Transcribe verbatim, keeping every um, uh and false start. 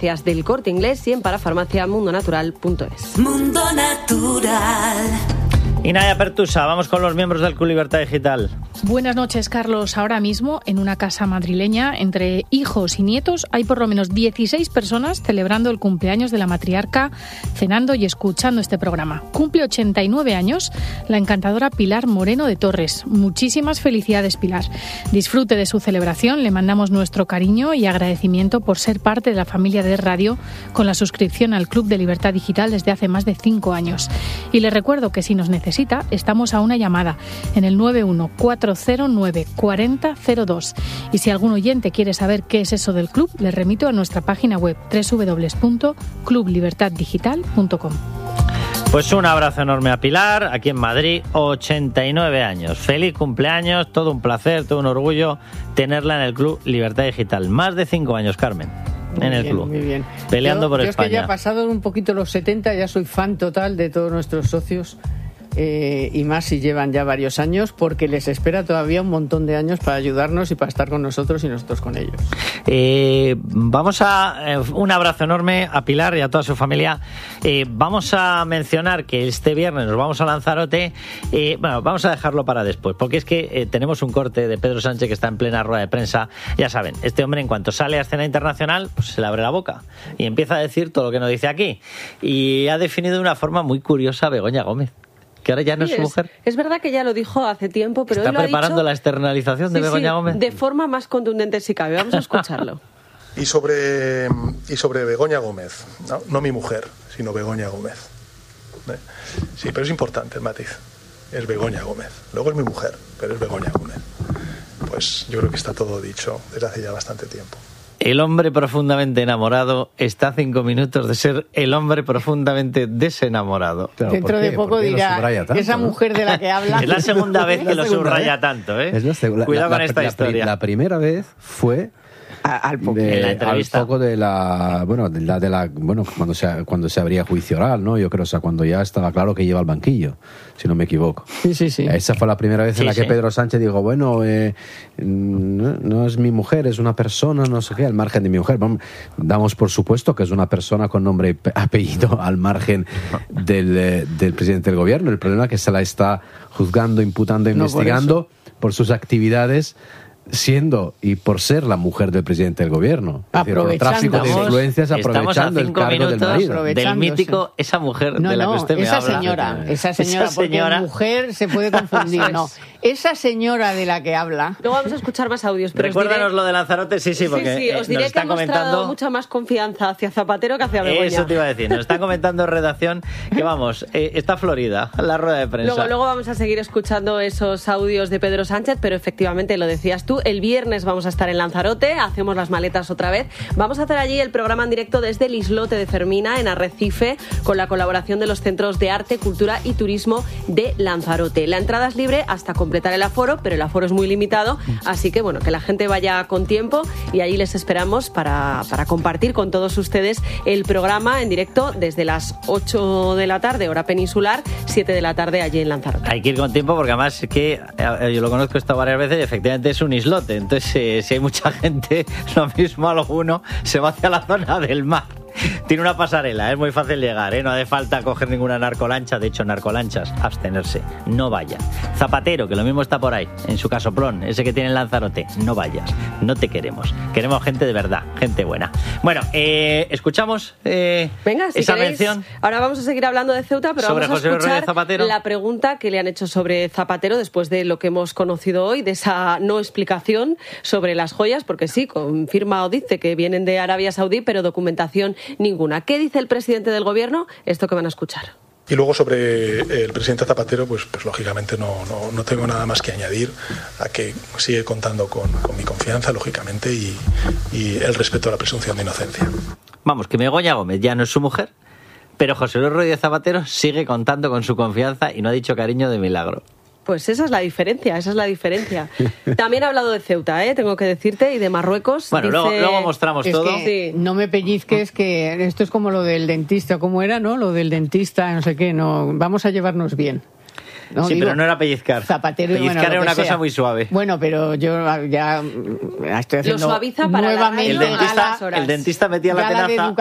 del Corte Inglés y en parafarmacia mundo natural punto es. Mundo Natural. Y Naya Pertusa, vamos con los miembros del Club Libertad Digital. Buenas noches, Carlos. Ahora mismo, en una casa madrileña, entre hijos y nietos, hay por lo menos dieciséis personas celebrando el cumpleaños de la matriarca, cenando y escuchando este programa. Cumple ochenta y nueve años la encantadora Pilar Moreno de Torres. Muchísimas felicidades, Pilar. Disfrute de su celebración. Le mandamos nuestro cariño y agradecimiento por ser parte de la familia de Radio con la suscripción al Club de Libertad Digital desde hace más de cinco años. Y le recuerdo que si nos necesita, estamos a una llamada en el nueve uno cuatro cero nueve cuatro cero cero dos. Y si algún oyente quiere saber qué es eso del club, le remito a nuestra página web doble u doble u doble u punto club libertad digital punto com. Pues un abrazo enorme a Pilar, aquí en Madrid, ochenta y nueve años. Feliz cumpleaños, todo un placer, todo un orgullo tenerla en el Club Libertad Digital. Más de cinco años, Carmen. Muy en el bien, club, muy bien. peleando yo, por yo España. Es que ya pasado un poquito los setenta, ya soy fan total de todos nuestros socios. Eh, y más si llevan ya varios años, porque les espera todavía un montón de años para ayudarnos y para estar con nosotros y nosotros con ellos. Eh, vamos a eh, un abrazo enorme a Pilar y a toda su familia. Eh, vamos a mencionar que este viernes nos vamos a Lanzarote. Eh, bueno, vamos a dejarlo para después, porque es que eh, tenemos un corte de Pedro Sánchez que está en plena rueda de prensa. Ya saben, este hombre en cuanto sale a escena internacional, pues se le abre la boca y empieza a decir todo lo que nos dice aquí. Y ha definido de una forma muy curiosa a Begoña Gómez, que ahora ya no sí, es su mujer. Es, es verdad que ya lo dijo hace tiempo, pero está él lo preparando ha dicho, la externalización de sí, Begoña sí, Gómez. De forma más contundente si cabe. Vamos a escucharlo. y sobre y sobre Begoña Gómez, no, no mi mujer, sino Begoña Gómez. ¿Eh? Sí, pero es importante el matiz. Es Begoña Gómez. Luego es mi mujer, pero es Begoña Gómez. Pues yo creo que está todo dicho desde hace ya bastante tiempo. El hombre profundamente enamorado está a cinco minutos de ser el hombre profundamente desenamorado. Claro, Dentro de poco dirá tanto, esa ¿no? mujer de la que habla. Es la segunda vez que lo subraya vez. tanto, ¿eh? Es la segunda, Cuidado la, con esta la, historia. La primera vez fue a, al poco de, en la entrevista. al poco de la, bueno, de la, de la, bueno, cuando se cuando se abría juicio oral, ¿no? Yo creo, o sea, cuando ya estaba claro que iba al banquillo, si no me equivoco. Sí, sí, sí. Esa fue la primera vez en sí, la que sí. Pedro Sánchez dijo, bueno, eh, no, no es mi mujer, es una persona, no sé qué, al margen de mi mujer. Vamos, damos por supuesto que es una persona con nombre y apellido al margen del, eh, del presidente del gobierno. El problema es que se la está juzgando, imputando, investigando no, por, por sus actividades, siendo y por ser la mujer del presidente del gobierno. Aprovechando. Es decir, tráfico de influencias, aprovechando el cargo del marido. Del mítico, esa mujer no, de la no, que usted me esa habla. Señora, esa señora, esa señora, porque mujer se puede confundir, no. Esa señora de la que habla. Luego vamos a escuchar más audios. Pero recuérdanos diré... lo de Lanzarote, sí, sí, porque sí, sí, os diré nos están que ha mostrado comentando mucha más confianza hacia Zapatero que hacia Begoña. Eso te iba a decir, nos están comentando en redacción que vamos, eh, está Florida, la rueda de prensa. Luego, luego vamos a seguir escuchando esos audios de Pedro Sánchez, pero efectivamente lo decías tú, el viernes vamos a estar en Lanzarote, hacemos las maletas otra vez. Vamos a hacer allí el programa en directo desde el islote de Fermina, en Arrecife, con la colaboración de los Centros de Arte, Cultura y Turismo de Lanzarote. La entrada es libre hasta completar el aforo, pero el aforo es muy limitado, así que bueno, que la gente vaya con tiempo y allí les esperamos para, para compartir con todos ustedes el programa en directo desde las ocho de la tarde, hora peninsular, siete de la tarde allí en Lanzarote. Hay que ir con tiempo porque además es que eh, yo lo conozco esto varias veces y efectivamente es un islote, entonces eh, si hay mucha gente, lo mismo alguno se va hacia la zona del mar. Tiene una pasarela, es muy fácil llegar, ¿eh? No hace falta coger ninguna narcolancha. De hecho, narcolanchas, abstenerse, no vaya. Zapatero, que lo mismo está por ahí, en su casoplón, ese que tiene en Lanzarote, no vayas, no te queremos. Queremos gente de verdad, gente buena. Bueno, eh, escuchamos eh, Venga, si esa queréis, mención. Ahora vamos a seguir hablando de Ceuta, pero sobre vamos a José escuchar Zapatero. La pregunta que le han hecho sobre Zapatero después de lo que hemos conocido hoy, de esa no explicación sobre las joyas, porque sí, confirma o dice que vienen de Arabia Saudí, pero documentación ninguna. ¿Qué dice el presidente del gobierno? Esto que van a escuchar. Y luego sobre el presidente Zapatero, pues, pues lógicamente no, no, no tengo nada más que añadir a que sigue contando con, con mi confianza, lógicamente, y, y el respeto a la presunción de inocencia. Vamos, que Begoña Gómez ya no es su mujer, pero José Luis Rodríguez Zapatero sigue contando con su confianza y no ha dicho cariño de milagro. Pues esa es la diferencia, esa es la diferencia. También ha hablado de Ceuta, ¿eh? Tengo que decirte, y de Marruecos. Bueno, dice... luego, luego mostramos es todo. Que, sí. No me pellizques, que esto es como lo del dentista, ¿cómo era, no? Lo del dentista, no sé qué, no. Vamos a llevarnos bien. No, sí, digo, pero no era pellizcar. Zapatero y pellizcar bueno, lo era que una sea. cosa muy suave. Bueno, pero yo ya estoy haciendo Lo suaviza para la nuevamente El radio, dentista, a las horas. el dentista metía la gala de tenaza